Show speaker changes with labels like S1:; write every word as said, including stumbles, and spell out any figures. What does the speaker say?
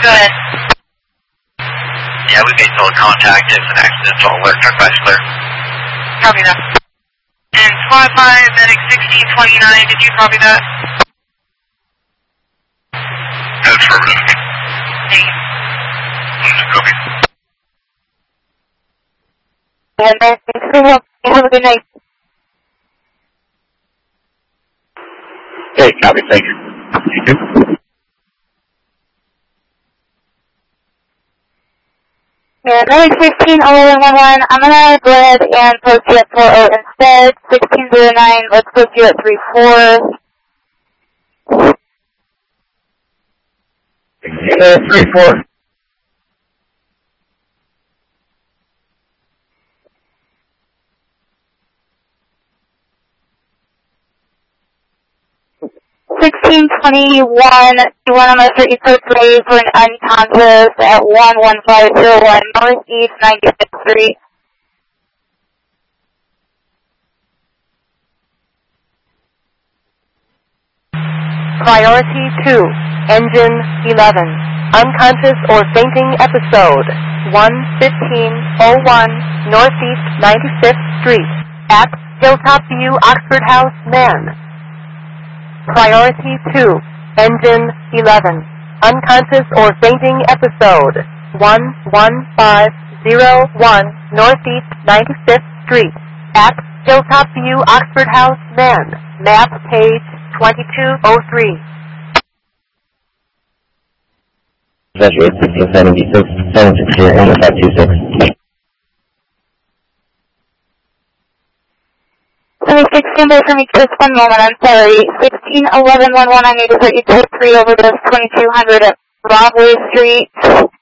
S1: Go ahead.
S2: Yeah, we made full contact. It's an accidental alert. Truck bus clear.
S1: Copy that. And squad five, medic sixteen twenty-nine, did you copy that?
S2: Affirmative.
S1: Thank you.
S2: Copy.
S3: And then, have a good night.
S2: Okay, copy. Thank you. You too.
S3: Yeah, medic sixteen eleven eleven, I'm gonna go ahead and post you at four oh instead. sixteen oh nine, let's post you at three four.
S2: Uh, three four.
S3: sixteen twenty-one, you want to start your first wave for an unconscious at one one five oh one Northeast ninety-fifth Street.
S4: Priority two, engine eleven, unconscious or fainting episode, one fifteen oh one Northeast ninety-fifth Street, at Hilltop View Oxford House, Man. Priority two, engine eleven, unconscious or fainting episode, one one five oh one Northeast ninety-fifth Street, at Hilltop View Oxford House, Man. Map page twenty-two oh three.
S2: Measure sixteen seventy-six, seven six zero, one five two six.
S3: Let me sixteen by for me just one moment, I'm sorry. sixteen eleven eleven, I need to put you to three over this twenty-two hundred at Broadway Street.